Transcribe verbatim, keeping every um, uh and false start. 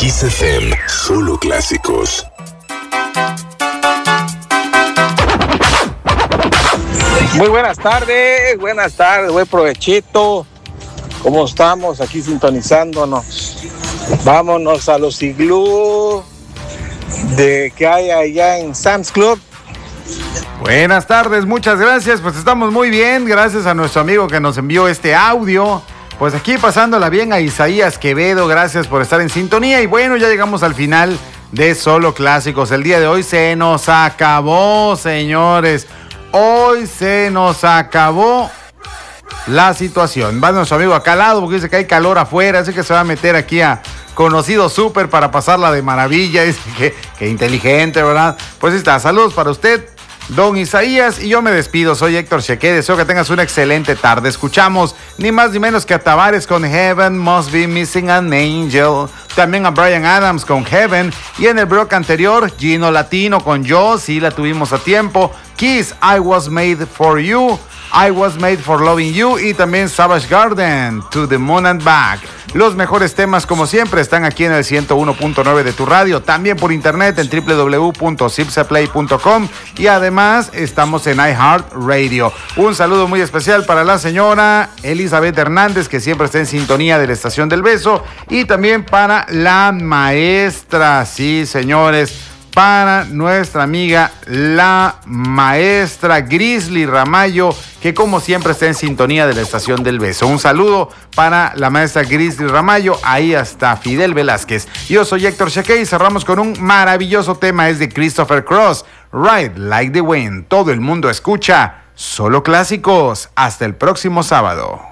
Kiss F M, solo clásicos. Muy buenas tardes, buenas tardes, buen provechito. ¿Cómo estamos? Aquí sintonizándonos. Vámonos a los iglú de que hay allá en Sam's Club. Buenas tardes, muchas gracias. Pues estamos muy bien, gracias a nuestro amigo que nos envió este audio. Pues aquí pasándola bien a Isaías Quevedo, gracias por estar en sintonía. Y bueno, ya llegamos al final de Solo Clásicos. El día de hoy se nos acabó, señores. Hoy se nos acabó la situación. Va nuestro amigo acá al lado porque dice que hay calor afuera, así que se va a meter aquí a Conocido Súper para pasarla de maravilla. Dice que, que inteligente, ¿verdad? Pues está, saludos para usted, don Isaías, y yo me despido. Soy Héctor Cheque, deseo que tengas una excelente tarde. Escuchamos ni más ni menos que a Tavares con Heaven Must Be Missing an Angel, también a Bryan Adams con Heaven, y en el bloque anterior Gino Latino con Yo, sí la tuvimos a tiempo, Kiss, I Was Made For You, I Was Made For Loving You, y también Savage Garden, To The Moon and Back. Los mejores temas, como siempre, están aquí en el ciento uno punto nueve de tu radio, también por internet en doble u doble u doble u punto zipsaplay punto com, y además estamos en iHeartRadio. Un saludo muy especial para la señora Elizabeth Hernández, que siempre está en sintonía de la Estación del Beso, y también para la maestra, sí, señores, para nuestra amiga la maestra Grizzly Ramallo, que como siempre está en sintonía de la Estación del Beso. Un saludo para la maestra Grizzly Ramallo, ahí hasta Fidel Velázquez. Yo soy Héctor Cheque y cerramos con un maravilloso tema, es de Christopher Cross, Ride Like the Wind. Todo el mundo escucha Solo Clásicos. Hasta el próximo sábado.